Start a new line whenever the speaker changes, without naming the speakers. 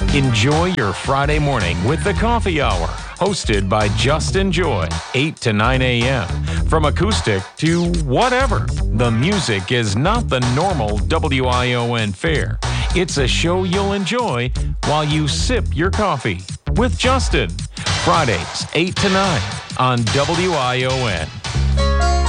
Enjoy your Friday morning with the Coffee Hour, hosted by Justin Joy, 8 to 9 a.m. From acoustic to whatever, the music is not the normal WION fare. It's a show you'll enjoy while you sip your coffee with Justin. Fridays, 8 to 9 on WION.